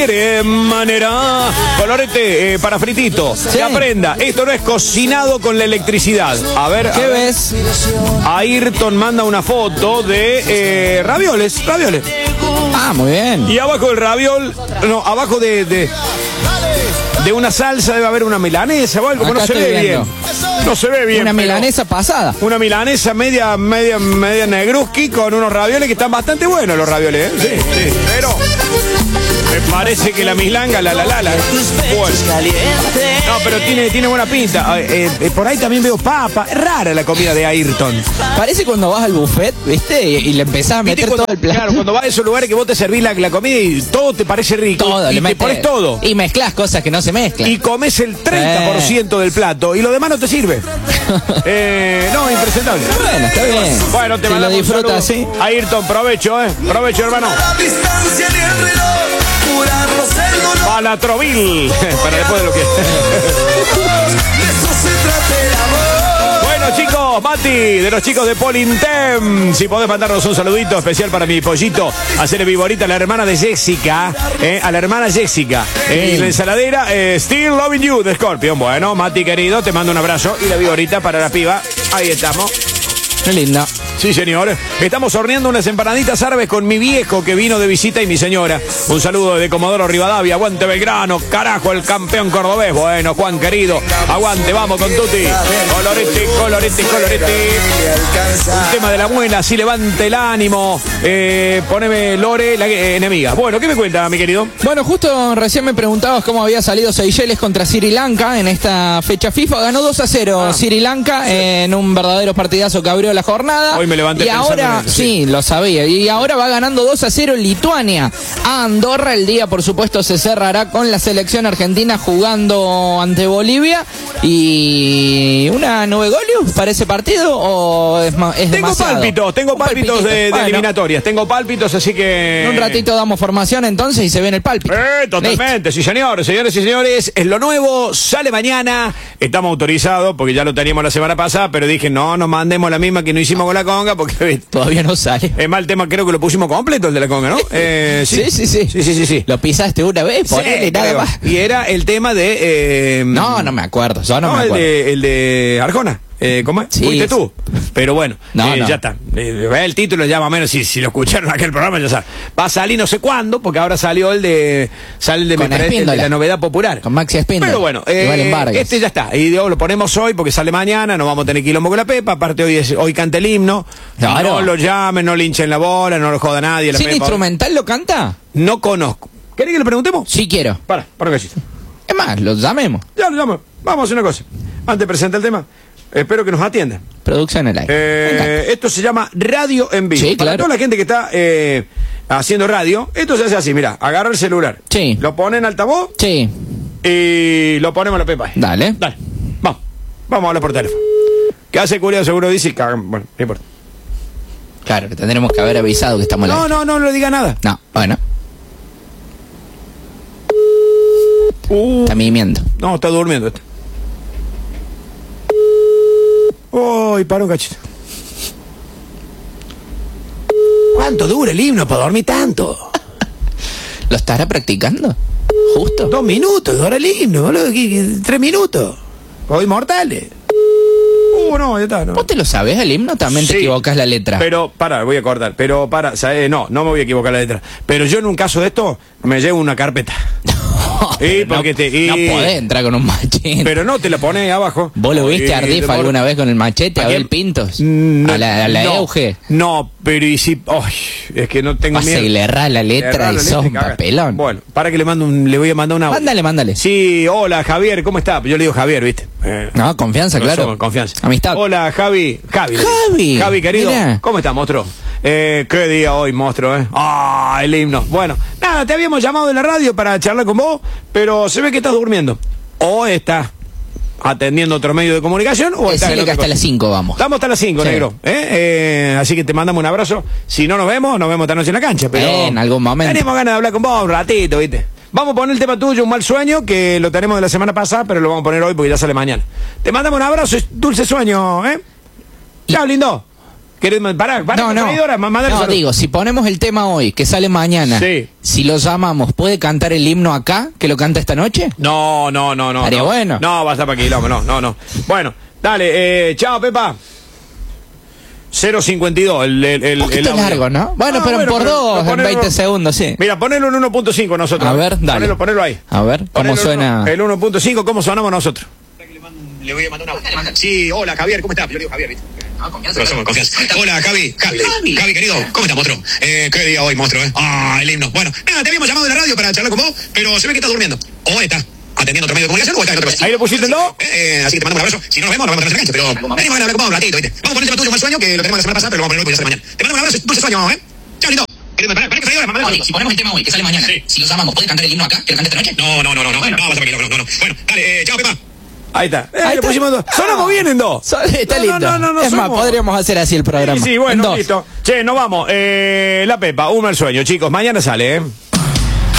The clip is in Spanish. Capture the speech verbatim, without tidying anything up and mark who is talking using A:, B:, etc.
A: De manera colorete eh, para fritito.
B: Sí.
A: Que aprenda. Esto no es cocinado con la electricidad. A ver.
B: ¿Qué
A: a ver.
B: ves?
A: Ayrton manda una foto de eh, ravioles. Ravioles.
B: Ah, muy bien.
A: Y abajo del raviol. No, abajo de. de De una salsa debe haber una milanesa o algo,
B: Acá
A: no se
B: estoy
A: ve
B: viendo.
A: bien. No se ve bien.
B: Una
A: pero
B: milanesa pasada.
A: Una milanesa media, media, media negruski con unos ravioles que están bastante buenos los ravioles, ¿eh? Sí, sí. Pero me parece que la milanga, la la la la. Bueno. No, pero tiene, tiene buena pinta. Eh, eh, por ahí también veo papa. Es rara la comida de Ayrton.
B: Parece cuando vas al buffet, ¿viste? Y, y le empezás a meter
A: cuando,
B: todo el plato.
A: Claro, cuando vas a esos lugares que vos te servís la, la comida y todo te parece rico.
B: Todo,
A: y
B: le
A: te
B: metes-
A: pones todo.
B: Y mezclas cosas que no se mezclan.
A: Y comes el treinta por ciento del plato y lo demás no te sirve. eh, no, impresentable.
B: Bueno, está bien.
A: Bueno, te
B: si lo
A: mandamos un
B: disfrutas así.
A: saludo. Ayrton, provecho, eh. Provecho, hermano. Palatrovil. Para después de lo que. Bueno, chicos, Mati, de los chicos de Polintem. Si podés mandarnos un saludito especial para mi pollito, hacerle viborita a la hermana de Jessica, eh, a la hermana Jessica. Eh, y la ensaladera, eh, Still Loving You de Scorpion. Bueno, Mati, querido, te mando un abrazo y la viborita para la piba. Ahí estamos.
B: Qué linda.
A: Sí, señor. Estamos horneando unas empanaditas árabes con mi viejo que vino de visita y mi señora. Un saludo desde Comodoro Rivadavia. Aguante Belgrano. Carajo, el campeón cordobés. Bueno, Juan querido. Aguante, vamos con Tuti. Colorete, colorete, colorete. Un tema de la muela. Así levante el ánimo. Eh, poneme Lore, la eh, enemiga. Bueno, ¿qué me cuenta, mi querido?
B: Bueno, justo recién me preguntabas cómo había salido Seychelles contra Sri Lanka en esta fecha FIFA. Ganó dos a cero
A: Ah.
B: Sri Lanka en un verdadero partidazo que abrió la jornada.
A: Hoy me levanté
B: y
A: pensando
B: ahora,
A: en eso,
B: sí.
A: sí.
B: lo sabía. Y ahora va ganando dos a cero Lituania a Andorra. El día, por supuesto, se cerrará con la selección argentina jugando ante Bolivia. Y una nueve goles para ese partido o es, ma- es
A: Tengo
B: demasiado?
A: pálpitos, tengo
B: Un
A: pálpitos
B: palpitito.
A: de, de
B: Bueno,
A: eliminatorias. Tengo pálpitos, así que.
B: en un ratito damos formación entonces y se viene el pálpito.
A: Eh, totalmente, sí señor, señores y señores, es lo nuevo, sale mañana, estamos autorizados porque ya lo teníamos la semana pasada, pero dije no, nos mandemos la misma que no hicimos con la conga porque
B: Todavía no sale.
A: es mal tema, creo que lo pusimos completo el de la conga, ¿no? Eh,
B: Sí, sí, sí.
A: Sí, sí, sí, sí.
B: Lo pisaste una vez, ponele
A: Sí,
B: nada
A: creo.
B: más.
A: Y era el tema de... eh,
B: No, no me acuerdo, yo no,
A: no,
B: me
A: el
B: acuerdo.
A: de, el de Arjona. Eh, ¿Cómo es?
B: Sí,
A: Fuiste
B: sí.
A: tú. Pero bueno,
B: No,
A: eh,
B: no.
A: ya está. Eh, el título ya más o menos, si, si lo escucharon en aquel programa, ya saben. Va a salir no sé cuándo, porque ahora salió el de. Sale el de,
B: Con
A: me parece, el de
B: Espíndola.
A: la novedad popular.
B: Con Maxi Espíndola.
A: Pero bueno,
B: Y
A: eh,
B: Valen Vargas.
A: este ya está. Y digo, lo ponemos hoy porque sale mañana, no vamos a tener quilombo con la Pepa. Aparte, hoy, es, hoy canta el himno.
B: Claro.
A: No lo llamen, no le hinchen la bola, no lo joda nadie. La
B: ¿Sin
A: Pepa.
B: instrumental lo canta?
A: No conozco. ¿Querés que le preguntemos?
B: Sí quiero.
A: Para, para que sí.
B: Es más, lo llamemos.
A: Ya lo llamo. Vamos a hacer una cosa. Antes de presentar el tema, espero que nos atiendan.
B: Producción en el aire. Me encanta.
A: Eh, esto se llama radio en vivo.
B: Sí,
A: Para
B: claro.
A: toda la gente que está eh, haciendo radio, esto se hace así, mira, agarra el celular.
B: Sí.
A: Lo pone en altavoz
B: Sí,
A: y lo ponemos a la pepa.
B: dale.
A: Dale, vamos. Vamos a hablar por teléfono. ¿Qué hace Curio? Seguro dice y cagan. Bueno, no importa.
B: Claro, que tendremos que haber avisado que estamos al
A: No,
B: aire.
A: no, no, no le diga nada.
B: No, bueno,
A: Uh,
B: está mimiendo.
A: no, está durmiendo este. Uy, para un cachito. ¿Cuánto dura el himno para dormir tanto?
B: ¿Lo estará practicando? Justo.
A: Dos minutos, dura el himno, boludo. ¿qué- qué? Tres minutos. Hoy mortales. Uh, no, ya está. No.
B: ¿Vos te lo sabés el himno? También te
A: Sí,
B: equivocas la letra.
A: Pero, para, voy a cortar. Pero, para, ¿sabes? No, no me voy a equivocar la letra. Pero yo en un caso de esto, me llevo una carpeta. Sí,
B: no,
A: porque te- y-
B: no podés entrar con un machete.
A: Pero no, te la pones abajo.
B: ¿Vos lo viste
A: Y-
B: a Ardif
A: y-
B: alguna vez con el machete?
A: ¿A
B: ¿A
A: quién?
B: Abel Pintos?
A: No,
B: ¿A la, a la
A: no,
B: Euge?
A: No, pero y si... ay, es que no tengo
B: Pasa
A: miedo.
B: y le errás la
A: Le
B: letra
A: errás
B: y
A: la
B: sos
A: letra y
B: un
A: cagas.
B: papelón.
A: Bueno, para que le mando un, le voy a mandar una...
B: Mándale, mándale.
A: Sí, hola Javier, ¿cómo está? Yo le digo Javier, ¿viste? Eh,
B: No, confianza,
A: no
B: claro.
A: somos, confianza.
B: Amistad.
A: Hola Javi. Javi.
B: Javi.
A: Javi, querido.
B: Mirá.
A: ¿Cómo estás, monstruo? Eh, qué día hoy, monstruo, ¿eh? Ah, el himno. Bueno, nada, te habíamos llamado de la radio para charlar con vos, pero se ve que estás durmiendo. O estás atendiendo otro medio de comunicación, o estás en
B: Decirle que
A: otra
B: hasta
A: cosa.
B: las cinco vamos.
A: Estamos hasta las cinco,
B: Sí.
A: negro. ¿eh? Eh, así que te mandamos un abrazo. Si no nos vemos, nos vemos esta noche en la cancha. Pero
B: Eh, en algún momento.
A: Tenemos ganas de hablar con vos un ratito, ¿viste? Vamos a poner el tema tuyo, un mal sueño, que lo tenemos de la semana pasada, pero lo vamos a poner hoy porque ya sale mañana. Te mandamos un abrazo, dulce sueño, ¿eh? Chao, lindo. ¿Querés, pará, pará,
B: no, no,
A: traidora,
B: no digo, si ponemos el tema hoy, que sale mañana,
A: sí.
B: si lo llamamos, ¿puede cantar el himno acá, que lo canta esta noche?
A: No, no, no, no.
B: Estaría
A: no.
B: bueno.
A: No, vas a para aquí, no, no, no, no. Bueno, dale, eh, chao, Pepa. cero cincuenta y dos, el, el, el,
B: Un poquito
A: el
B: largo, ¿no? Bueno,
A: no,
B: pero
A: bueno,
B: por
A: pero
B: dos, en veinte segundos, sí.
A: Mira, ponelo en uno punto cinco nosotros.
B: A ver, dale.
A: Ponelo, ponelo ahí.
B: A ver, ¿cómo
A: ponelo
B: suena?
A: El uno punto cinco, ¿cómo sonamos nosotros?
C: Le voy a mandar una. Sí, hola Javier, ¿cómo estás? Yo le digo Javier, ¿viste? No, confianza. Somos confianza. Hola, Javi. Javi, Javi, querido, ¿cómo estás, monstruo? Eh, qué día hoy, monstruo, ¿eh? Ah, el himno. Bueno, nada, te habíamos llamado de la radio para charlar con vos, pero se ve que estás durmiendo. O estás atendiendo otro medio de comunicación o estás en otra cosa.
A: Ahí lo pusiste, ¿no?
C: Eh, así que te mando un abrazo. Si no nos vemos, nos vemos en la cancha, pero venimos a hablar con vos un ratito, ¿viste? Vamos a poner el tema tuyo, mal sueño, que lo tenemos la semana pasada, pero lo vamos a poner hoy, pues ya mañana. Te mando un abrazo, dulce sueño, ¿eh? Chao, lindo. Pará, pará, que salga, mamá.
B: Oye, si ponemos el tema hoy, que sale mañana, sí. Si lo llamamos, ¿puede cantar el himno acá, que lo cante esta noche?
C: No, no, no, no, no. Bueno, no, vas a no, no, no, no. Bueno, dale, eh, chao, Pepa.
A: Ahí está. Eh,
B: Ahí
A: lo
B: está.
A: pusimos dos. Sonamos bien en dos.
B: So- Está
A: No,
B: lindo.
A: no, no, no,
B: es más,
A: somos-
B: podríamos hacer así el programa.
A: Sí, sí,
B: En
A: bueno,
B: dos.
A: listo. Che, nos vamos. Eh, la Pepa, un mal sueño, chicos. Mañana sale, ¿eh?